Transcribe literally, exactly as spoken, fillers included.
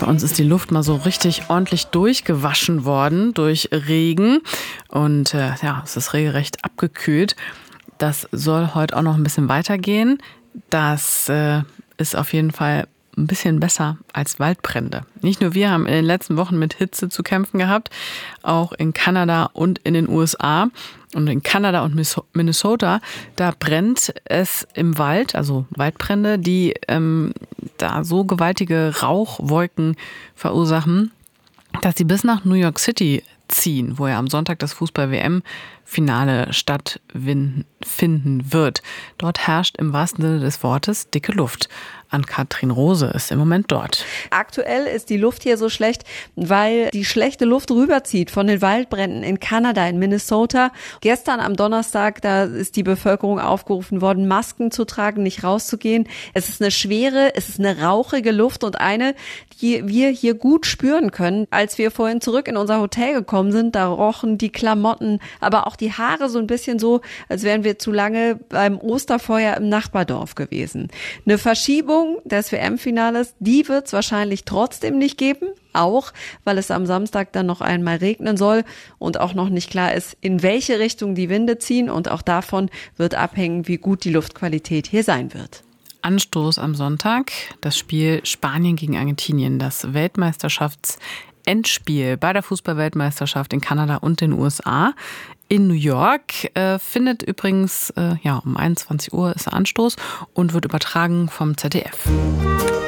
Bei uns ist die Luft mal so richtig ordentlich durchgewaschen worden durch Regen. Und äh, ja, es ist regelrecht abgekühlt. Das soll heute auch noch ein bisschen weitergehen. Das äh, ist auf jeden Fall ein bisschen besser als Waldbrände. Nicht nur wir haben in den letzten Wochen mit Hitze zu kämpfen gehabt, auch in Kanada und in den U S A. Und in Kanada und Minnesota, da brennt es im Wald, also Waldbrände, die ähm, da so gewaltige Rauchwolken verursachen, dass sie bis nach New York City ziehen, wo ja am Sonntag das Fußball-W M-Finale stattfinden wird. Dort herrscht im wahrsten Sinne des Wortes dicke Luft. Ann-Kathrin Rose ist im Moment dort. Aktuell ist die Luft hier so schlecht, weil die schlechte Luft rüberzieht von den Waldbränden in Kanada, in Minnesota. Gestern am Donnerstag, da ist die Bevölkerung aufgerufen worden, Masken zu tragen, nicht rauszugehen. Es ist eine schwere, es ist eine rauchige Luft und eine, die wir hier gut spüren können. Als wir vorhin zurück in unser Hotel gekommen sind, da rochen die Klamotten, aber auch die Haare so ein bisschen so, als wären wir zu lange beim Osterfeuer im Nachbardorf gewesen. Eine Verschiebung des W M-Finales, die wird es wahrscheinlich trotzdem nicht geben, auch weil es am Samstag dann noch einmal regnen soll und auch noch nicht klar ist, in welche Richtung die Winde ziehen, und auch davon wird abhängen, wie gut die Luftqualität hier sein wird. Anstoß am Sonntag, das Spiel Spanien gegen Argentinien, das Weltmeisterschaftsendspiel bei der Fußball-Weltmeisterschaft in Kanada und den U S A. In New York äh, findet übrigens äh, ja, um einundzwanzig Uhr ist der Anstoß und wird übertragen vom Z D F.